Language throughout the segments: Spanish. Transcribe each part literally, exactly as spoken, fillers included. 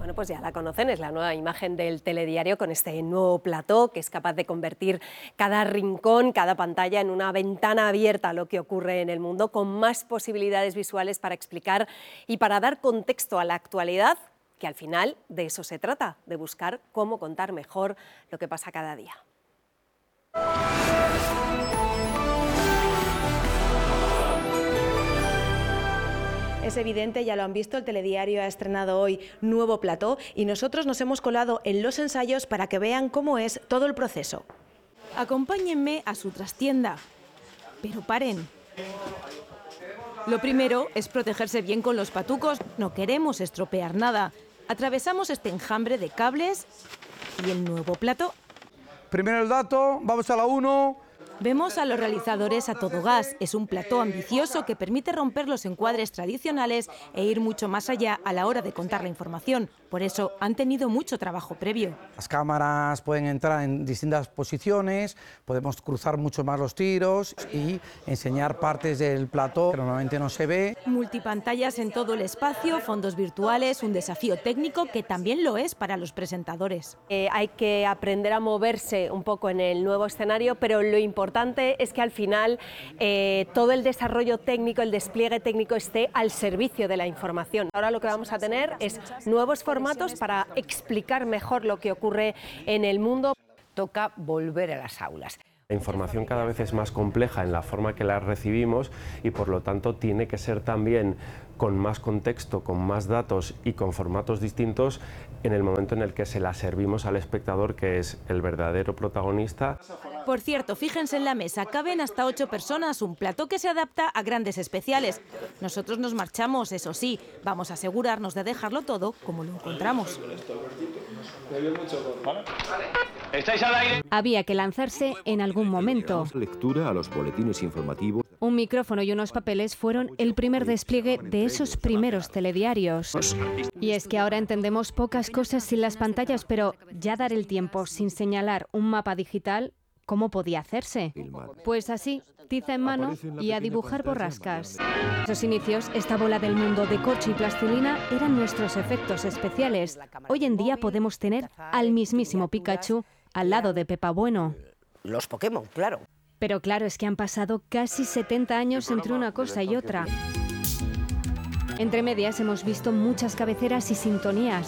Bueno, pues ya la conocen, es la nueva imagen del telediario con este nuevo plató que es capaz de convertir cada rincón, cada pantalla en una ventana abierta a lo que ocurre en el mundo, con más posibilidades visuales para explicar y para dar contexto a la actualidad, que al final de eso se trata, de buscar cómo contar mejor lo que pasa cada día. Es evidente, ya lo han visto, el telediario ha estrenado hoy nuevo plató y nosotros nos hemos colado en los ensayos para que vean cómo es todo el proceso. Acompáñenme a su trastienda, pero paren. Lo primero es protegerse bien con los patucos, no queremos estropear nada. Atravesamos este enjambre de cables y el nuevo plató. Primero el dato, vamos a la uno. Vemos a los realizadores a todo gas. Es un plató ambicioso que permite romper los encuadres tradicionales e ir mucho más allá a la hora de contar la información. Por eso han tenido mucho trabajo previo. Las cámaras pueden entrar en distintas posiciones, podemos cruzar mucho más los tiros y enseñar partes del plató que normalmente no se ve. Multipantallas en todo el espacio, fondos virtuales, un desafío técnico que también lo es para los presentadores. Eh, hay que aprender a moverse un poco en el nuevo escenario, pero lo importante es que al final eh, todo el desarrollo técnico, el despliegue técnico esté al servicio de la información. Ahora lo que vamos a tener es nuevos formatos para explicar mejor lo que ocurre en el mundo. Toca volver a las aulas. La información cada vez es más compleja en la forma que la recibimos y por lo tanto tiene que ser también con más contexto, con más datos y con formatos distintos en el momento en el que se la servimos al espectador, que es el verdadero protagonista. Por cierto, fíjense en la mesa, caben hasta ocho personas, un plató que se adapta a grandes especiales. Nosotros nos marchamos, eso sí, vamos a asegurarnos de dejarlo todo como lo encontramos. Había que lanzarse en algún momento. Lectura a los boletines informativos. Un micrófono y unos papeles fueron el primer despliegue de esos primeros telediarios. Y es que ahora entendemos pocas cosas sin las pantallas, pero ya dar el tiempo sin señalar un mapa digital, ¿cómo podía hacerse? Pues así, tiza en mano y a dibujar borrascas. En esos inicios, esta bola del mundo de corcho y plastilina eran nuestros efectos especiales. Hoy en día podemos tener al mismísimo Pikachu al lado de Pepa Bueno. Los Pokémon, claro. Pero claro, es que han pasado casi setenta años entre una cosa y otra. Entre medias hemos visto muchas cabeceras y sintonías,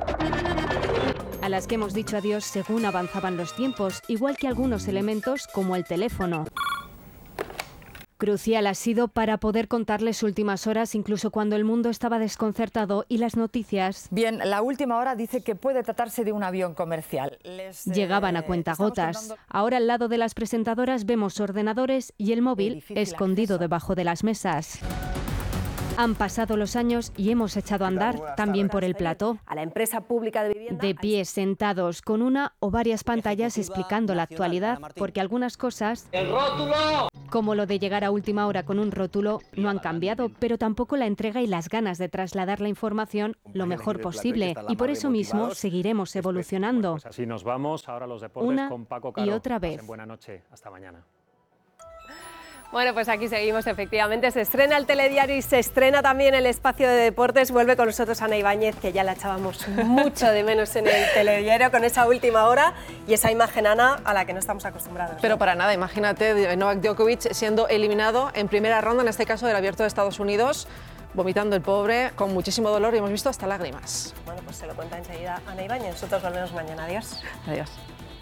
a las que hemos dicho adiós según avanzaban los tiempos, igual que algunos elementos como el teléfono. Crucial ha sido para poder contarles últimas horas, incluso cuando el mundo estaba desconcertado y las noticias... Bien, la última hora dice que puede tratarse de un avión comercial. Les, eh, llegaban a cuentagotas. Hablando... Ahora al lado de las presentadoras vemos ordenadores y el móvil escondido debajo de las mesas. Han pasado los años y hemos echado a andar también por el plató. A la empresa pública de vivienda. De pie, sentados, con una o varias pantallas explicando la actualidad, porque algunas cosas, ¡el rótulo!, como lo de llegar a última hora con un rótulo, no han cambiado, pero tampoco la entrega y las ganas de trasladar la información lo mejor posible. Y por eso mismo seguiremos evolucionando. Pues así nos vamos. Ahora los deportes una con Paco Caro. Y otra vez. Buenas noches. Hasta mañana. Bueno, pues aquí seguimos, efectivamente, se estrena el telediario y se estrena también el espacio de deportes. Vuelve con nosotros Ana Ibáñez, que ya la echábamos mucho de menos en el telediario con esa última hora y esa imagen, Ana, a la que no estamos acostumbrados. Pero para nada, imagínate Novak Djokovic siendo eliminado en primera ronda, en este caso del Abierto de Estados Unidos, vomitando el pobre, con muchísimo dolor y hemos visto hasta lágrimas. Bueno, pues se lo cuenta enseguida Ana Ibáñez. Nosotros volvemos mañana. Adiós. Adiós.